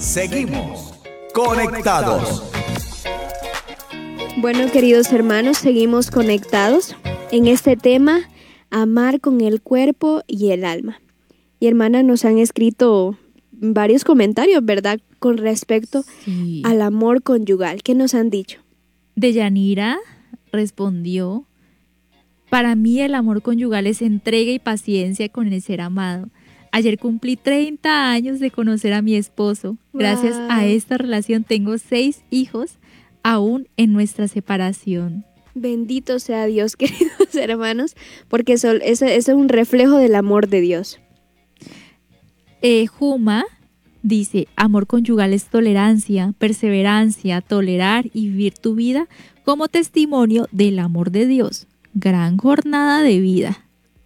Seguimos conectados. Bueno, queridos hermanos, seguimos conectados en este tema, amar con el cuerpo y el alma. Y hermanas, nos han escrito varios comentarios, ¿verdad?, con respecto al amor conyugal. ¿Qué nos han dicho? Deyanira respondió: para mí el amor conyugal es entrega y paciencia con el ser amado. Ayer cumplí 30 años de conocer a mi esposo. Gracias a esta relación tengo 6 hijos, aún en nuestra separación. Bendito sea Dios, queridos hermanos, porque eso es un reflejo del amor de Dios. Juma dice: amor conyugal es tolerancia, perseverancia, tolerar y vivir tu vida como testimonio del amor de Dios. Gran jornada de vida.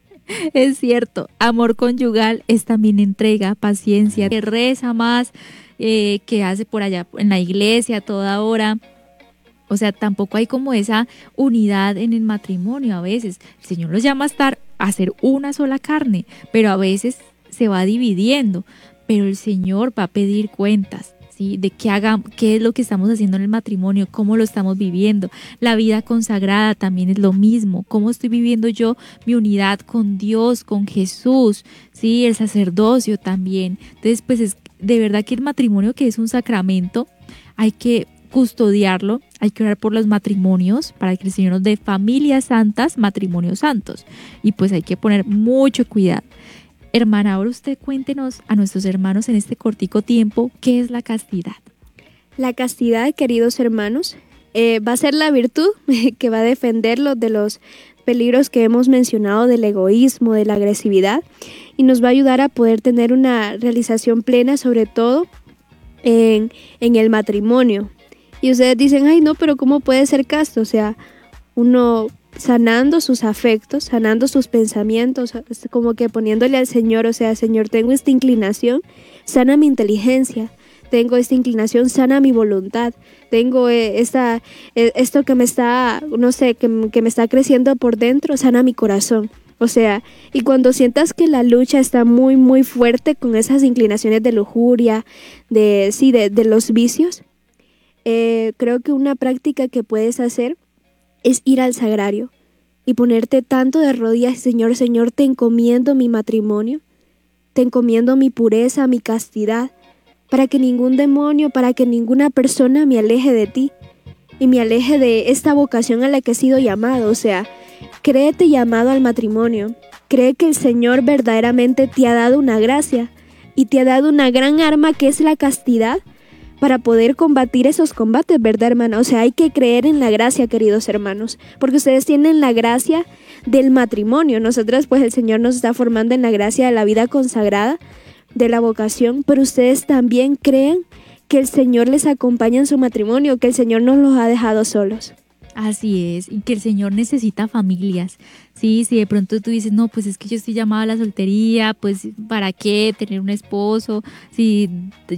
Es cierto, amor conyugal es también entrega, paciencia, que reza más, que hace por allá en la iglesia a toda hora. O sea, tampoco hay como esa unidad en el matrimonio a veces. El Señor los llama a ser una sola carne, pero a veces se va dividiendo. Pero el Señor va a pedir cuentas, ¿sí? De qué es lo que estamos haciendo en el matrimonio, cómo lo estamos viviendo. La vida consagrada también es lo mismo. Cómo estoy viviendo yo mi unidad con Dios, con Jesús, ¿sí? El sacerdocio también. Entonces, pues es de verdad que el matrimonio, que es un sacramento, hay que custodiarlo, hay que orar por los matrimonios para que el Señor nos dé familias santas, matrimonios santos. Y pues hay que poner mucho cuidado. Hermana, ahora usted cuéntenos a nuestros hermanos en este cortico tiempo, ¿qué es la castidad? La castidad, queridos hermanos, va a ser la virtud que va a defenderlos de los peligros que hemos mencionado, del egoísmo, de la agresividad, y nos va a ayudar a poder tener una realización plena, sobre todo en el matrimonio. Y ustedes dicen, ay no, pero ¿cómo puede ser casto? O sea, uno sanando sus afectos, sanando sus pensamientos, como que poniéndole al Señor, o sea, Señor, tengo esta inclinación, sana mi inteligencia, tengo esta inclinación, sana mi voluntad, tengo esto que me está, no sé, que me está creciendo por dentro, sana mi corazón. O sea, y cuando sientas que la lucha está muy, muy fuerte con esas inclinaciones de lujuria, de los vicios, creo que una práctica que puedes hacer es ir al sagrario y ponerte tanto de rodillas: Señor, Señor, te encomiendo mi matrimonio, te encomiendo mi pureza, mi castidad, para que ningún demonio, para que ninguna persona me aleje de ti y me aleje de esta vocación a la que he sido llamado. O sea, créete llamado al matrimonio, cree que el Señor verdaderamente te ha dado una gracia y te ha dado una gran arma que es la castidad, para poder combatir esos combates, ¿verdad, hermana? O sea, hay que creer en la gracia, queridos hermanos, porque ustedes tienen la gracia del matrimonio. Nosotros, pues el Señor nos está formando en la gracia de la vida consagrada, de la vocación, pero ustedes también creen que el Señor les acompaña en su matrimonio, que el Señor no los ha dejado solos. Así es, y que el Señor necesita familias, ¿sí? Si de pronto tú dices, no, pues es que yo estoy llamada a la soltería, pues ¿para qué tener un esposo? Si